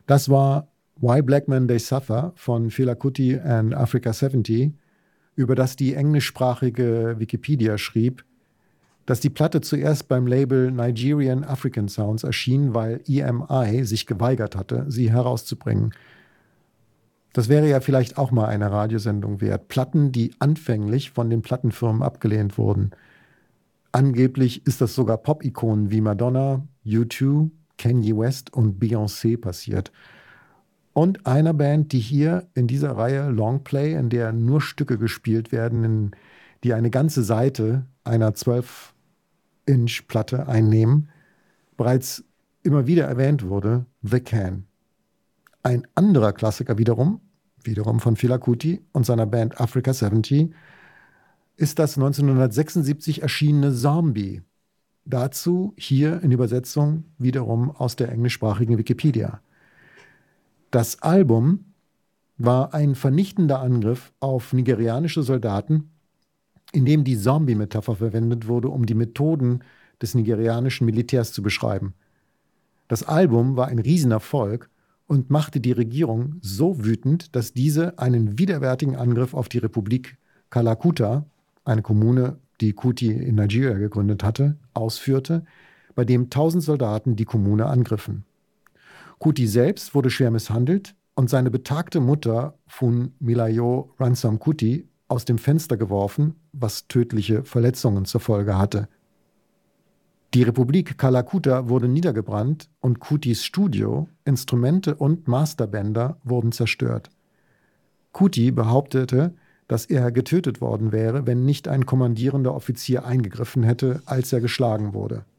Das war Why Black Men They Suffer von Fela Kuti and Africa 70, über das die englischsprachige Wikipedia schrieb, dass die Platte zuerst beim Label Nigerian African Sounds erschien, weil EMI sich geweigert hatte, sie herauszubringen. Das wäre ja vielleicht auch mal eine Radiosendung wert. Platten, die anfänglich von den Plattenfirmen abgelehnt wurden. Angeblich ist das sogar Pop-Ikonen wie Madonna, U2, Kanye West und Beyoncé passiert. Und einer Band, die hier in dieser Reihe Longplay, in der nur Stücke gespielt werden, die eine ganze Seite einer 12-Inch-Platte einnehmen, bereits immer wieder erwähnt wurde, The Can. Ein anderer Klassiker wiederum von Fela Kuti und seiner Band Africa 70, ist das 1976 erschienene Zombie. Dazu hier in Übersetzung wiederum aus der englischsprachigen Wikipedia. Das Album war ein vernichtender Angriff auf nigerianische Soldaten, in dem die Zombie-Metapher verwendet wurde, um die Methoden des nigerianischen Militärs zu beschreiben. Das Album war ein Riesenerfolg und machte die Regierung so wütend, dass diese einen widerwärtigen Angriff auf die Republik Kalakuta, eine Kommune, die Kuti in Nigeria gegründet hatte, ausführte, bei dem 1000 Soldaten die Kommune angriffen. Kuti selbst wurde schwer misshandelt und seine betagte Mutter Funmilayo Ransome Kuti aus dem Fenster geworfen, was tödliche Verletzungen zur Folge hatte. Die Republik Kalakuta wurde niedergebrannt und Kutis Studio, Instrumente und Masterbänder wurden zerstört. Kuti behauptete, dass er getötet worden wäre, wenn nicht ein kommandierender Offizier eingegriffen hätte, als er geschlagen wurde.